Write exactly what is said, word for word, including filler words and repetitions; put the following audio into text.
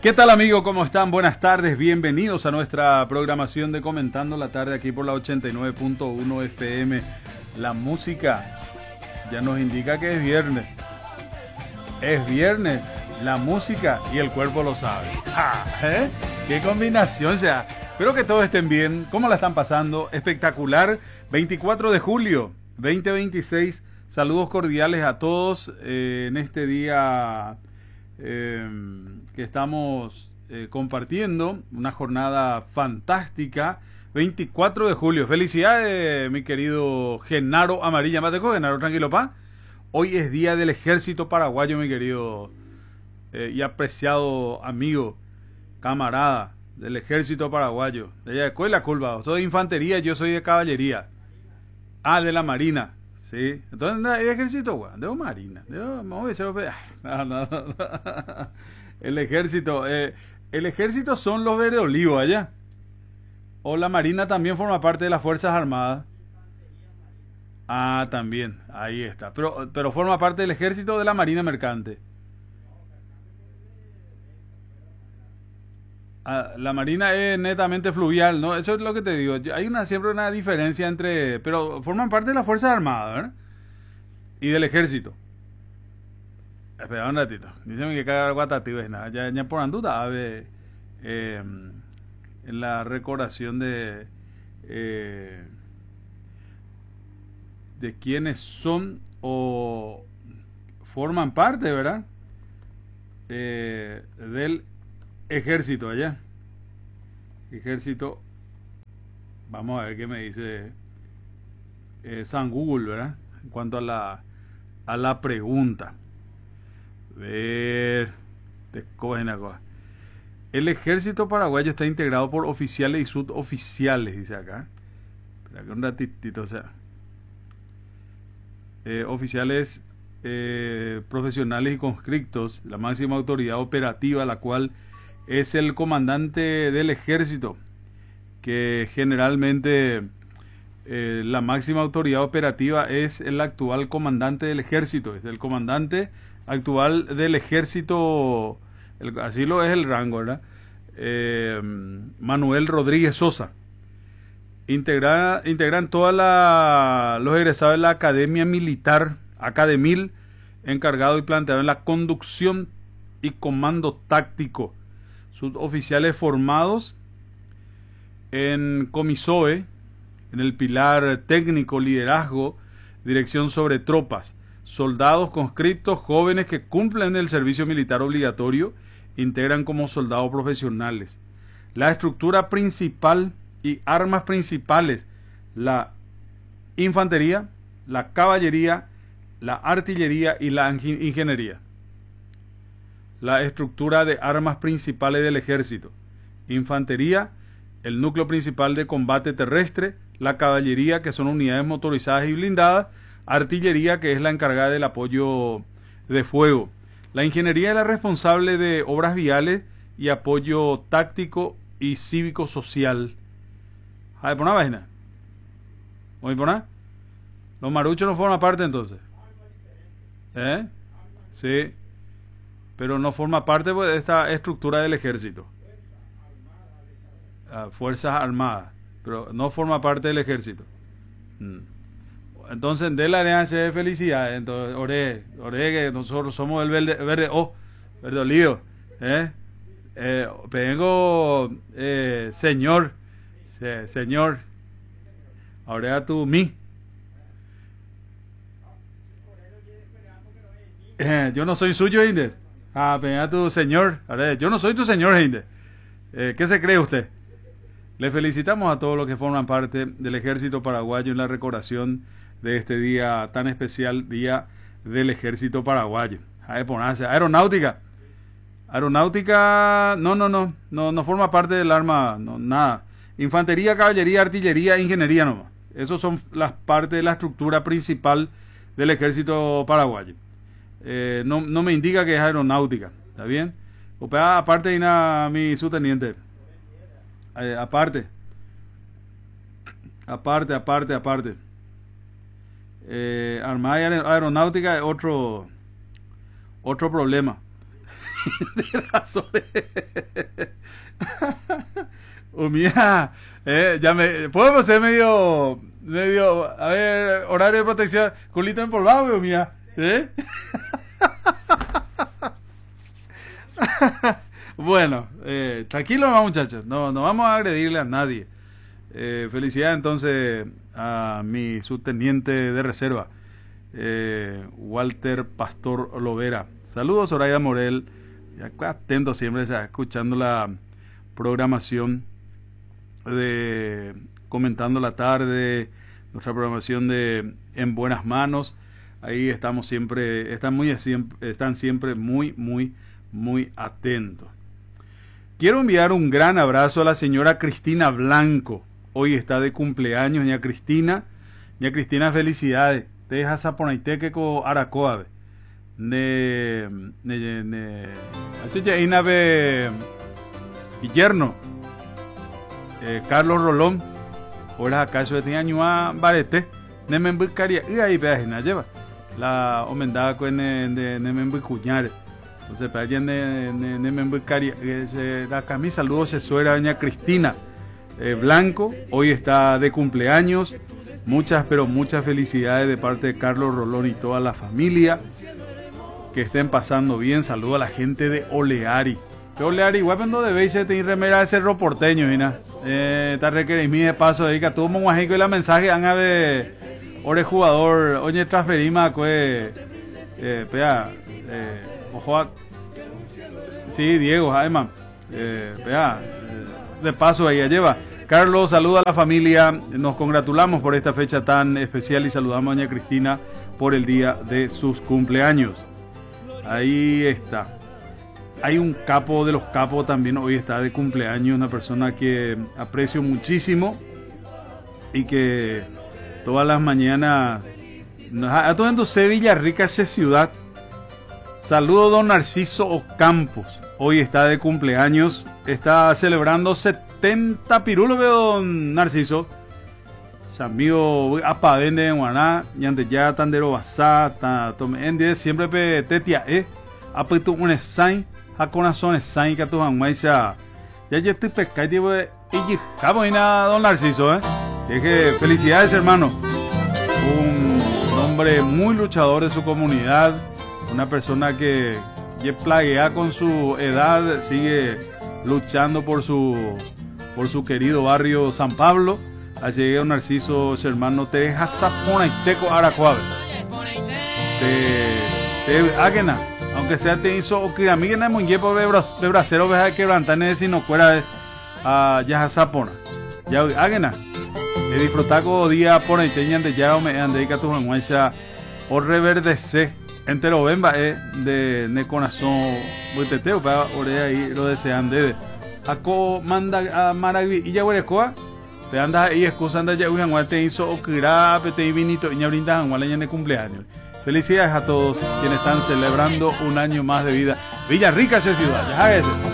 ¿Qué tal, amigo? ¿Cómo están? Buenas tardes, bienvenidos a nuestra programación de Comentando la Tarde aquí por la ochenta y nueve punto uno F M. La música ya nos indica que es viernes. Es viernes, la música y el cuerpo lo sabe. ¡Ah! ¿Eh? ¡Qué combinación! O sea, espero que todos estén bien. ¿Cómo la están pasando? Espectacular. veinticuatro de julio veinte veintiséis. Saludos cordiales a todos eh, en este día eh, que estamos eh, compartiendo. Una jornada fantástica. veinticuatro de julio. Felicidades, mi querido Genaro Amarilla. ¿Más te coge, Genaro? Tranquilo, pa. Hoy es día del Ejército Paraguayo, mi querido eh, y apreciado amigo, camarada del Ejército Paraguayo. De allá de Cuela, culpa. Soy de infantería, yo soy de caballería. Ah, de la Marina. Sí. Entonces, ¿hay ejército, güey? De Marina. De, vamos a ver, no, no, no. El ejército. Eh, el ejército son los verde olivo allá. O la Marina también forma parte de las Fuerzas Armadas. Ah, también. Ahí está. Pero, pero forma parte del ejército o de la Marina Mercante. Ah, la Marina es netamente fluvial, ¿no? Eso es lo que te digo. Hay una siempre una diferencia entre... Pero forman parte de las Fuerzas Armadas, ¿verdad? Y del ejército. Espera un ratito. Dígame que cada guatativo es nada. Ya, ya por anduta, a ver... Eh, en la recordación de... Eh, de quienes son o forman parte, ¿verdad? Eh, del ejército allá. Ejército. Vamos a ver qué me dice eh, San Google, ¿verdad? En cuanto a la a la pregunta. Ver, te cogen acá. El ejército paraguayo está integrado por oficiales y suboficiales, dice acá. Espera que un ratito, o sea. Eh, oficiales eh, profesionales y conscriptos, la máxima autoridad operativa, la cual es el comandante del ejército, que generalmente eh, la máxima autoridad operativa es el actual comandante del ejército, es el comandante actual del ejército, el, así lo es el rango, ¿verdad? Eh, Manuel Rodríguez Sosa. Integra, integran todos los egresados de la Academia Militar, Academil, encargado y planteado en la conducción y comando táctico. Suboficiales formados en Comisoe, en el pilar técnico, liderazgo, dirección sobre tropas. Soldados conscriptos jóvenes que cumplen el servicio militar obligatorio, integran como soldados profesionales. La estructura principal y armas principales: la infantería, la caballería, la artillería y la ingeniería. La estructura de armas principales del ejército: infantería, el núcleo principal de combate terrestre; la caballería, que son unidades motorizadas y blindadas; artillería, que es la encargada del apoyo de fuego; la ingeniería es la responsable de obras viales y apoyo táctico y cívico-social. A ver, por una vaina. ¿Voy por nada? Los maruchos no forman parte entonces. ¿Eh? Sí. Pero no forma parte pues, de esta estructura del ejército. Ah, Fuerzas Armadas. Pero no forma parte del ejército. Mm. Entonces, de la alianza de felicidad. Entonces, oré, oré que nosotros somos el verde, verde, oh, verde olivo. ¿Eh? Eh, vengo, eh, señor. Se, señor, ahora tú mí. Eh, yo no soy suyo, Hinder. Ah, venga tu señor. Ahora, yo no soy tu señor, Hinder. Eh, ¿Qué se cree usted? Le felicitamos a todos los que forman parte del Ejército Paraguayo en la recordación de este día tan especial, Día del Ejército Paraguayo. Aeronáutica. Aeronáutica, no, no, no, no, no forma parte del arma, no, nada. Infantería, caballería, artillería, ingeniería nomás. Esas son las partes de la estructura principal del ejército paraguayo. Eh, no, no me indica que es aeronáutica, ¿está bien? Opea, aparte de una, mi subteniente. Eh, aparte. Aparte, aparte, aparte. Eh, Armada y aeronáutica es otro, otro problema. Oh, mía, eh, ya me, podemos ser medio, medio, a ver, horario de protección, culito empolvado, mía, ¿eh? Bueno, eh, tranquilo nomás, muchachos, no, no vamos a agredirle a nadie. Eh, felicidades entonces a mi subteniente de reserva, eh, Walter Pastor Lovera. Saludos, Zoraida Morel, atento siempre, o sea, escuchando la programación de Comentando la Tarde, nuestra programación de En Buenas Manos. Ahí estamos siempre, están muy están siempre muy, muy, muy atentos. Quiero enviar un gran abrazo a la señora Cristina Blanco. Hoy está de cumpleaños, ña Cristina. ña Cristina, felicidades. Te dejas Zaponaiteque con Aracoa. Ne, ne, ne, así ya Inabe Guillerno, eh, Carlos Rolón, ahora acaso de año a Barete, Nemembucaria, y ahí página lleva la homendada con Nemembucuñar. Entonces, para allá Nemembucaria, la camisa, saludos, se suena doña Cristina eh, Blanco, hoy está de cumpleaños. Muchas, pero muchas felicidades de parte de Carlos Rolón y toda la familia. Que estén pasando bien. Saludo a la gente de Oleari. Que Oleari, guapendo de veis te remera de Cerro Porteño, Ina. Eh, ta requerís mi de paso ahí que todo monguajico y la mensaje anga de ore jugador, oye transferima que eh, pea, eh, ojo a, sí, Diego, además, eh, pea, eh, de paso ahí lleva. Carlos, saluda a la familia. Nos congratulamos por esta fecha tan especial y saludamos a doña Cristina por el día de sus cumpleaños. Ahí está. Hay un capo de los capos también, hoy está de cumpleaños, una persona que aprecio muchísimo y que todas las mañanas, a todo en Sevilla Rica, esa ciudad. Saludo don Narciso Ocampos, hoy está de cumpleaños, está celebrando setenta pirulos, veo don Narciso. Amigo apa vende en Guaná, y antes ya tandero basá, tome en día siempre pe tetia eh, apetu un sign, a corazón sign que tu anmaisa, ya ya estoy pescando y cabo ina don Narciso, eh, es que felicidades hermano, un hombre muy luchador de su comunidad, una persona que ya plaguea con su edad, sigue luchando por su, por su querido barrio San Pablo. Así que Narciso, hermano, te deja Zaponaiteco Aracuave. Te, te, águena, aunque sea te hizo okiramígena muy yepo de bracero, veja que brantane si no fuera a ya Zapona. Ya águena, te disfrutaco día por el teñan de ya me han dedicado tu manguacha o reverdece entero bemba eh de neconazón buiteteo para orea ahí lo desean de aco manda a maraví y ya huerecoa. Te andas ahí excusando ya un te hizo okira, te vinito y ya brindas en de cumpleaños. Felicidades a todos quienes están celebrando un año más de vida. Villarrica, esa ciudad, ya es.